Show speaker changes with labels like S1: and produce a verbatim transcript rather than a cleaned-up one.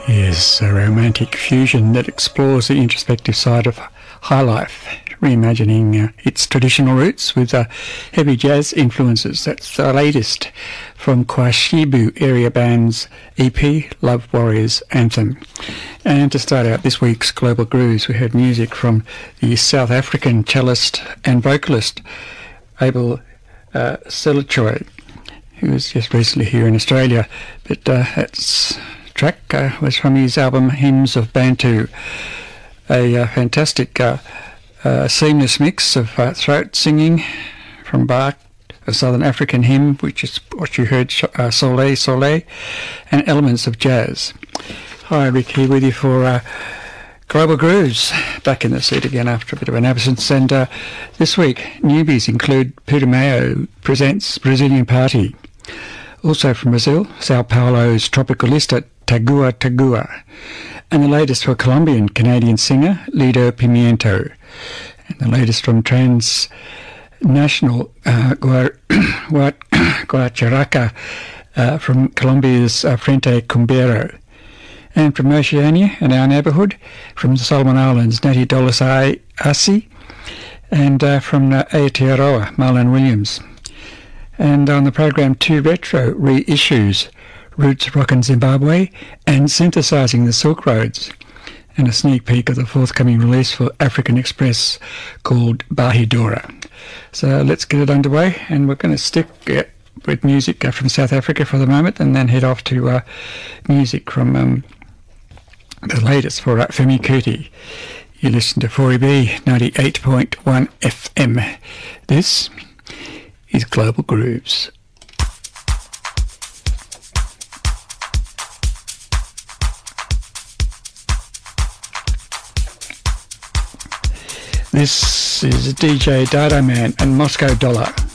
S1: Yes, a romantic fusion that explores the introspective side of high life, reimagining uh, its traditional roots with uh, heavy jazz influences. That's the latest from Kwashibu area band's E P, Love Warriors Anthem. And to start out this week's Global Grooves, we heard music from the South African cellist and vocalist Abel uh, Selichoy, who was just recently here in Australia. But uh, that's track uh, was from his album Hymns of Bantu, a uh, fantastic uh, uh, seamless mix of uh, throat singing from Bach, a Southern African hymn, which is what you heard, uh, Soleil, Soleil, and elements of jazz. Hi, Rick here with you for uh, Global Grooves, back in the seat again after a bit of an absence. And uh, this week, newbies include Putumayo presents Brazilian Party. Also from Brazil, Sao Paulo's Tropicalista Tagua Tagua. And the latest for Colombian-Canadian singer Lido Pimiento. And the latest from Transnational uh, Guacharaca uh, from Colombia's uh, Frente Cumbero. And from Oceania, in our neighbourhood, from the Solomon Islands, Natty Dolis Asi. And uh, from uh, Aotearoa, Marlon Williams. And on the program, two retro reissues, Roots Rockin' Zimbabwe and Synthesizing the Silk Roads, and a sneak peek of the forthcoming release for African Express called Bahidora. So let's get it underway, and we're going to stick uh, with music uh, from South Africa for the moment, and then head off to uh, music from um, the latest for uh, Femi Kuti. You listen to four E B ninety-eight point one F M. This is Global Grooves. This is D J Dada Man and Moscow Dollar.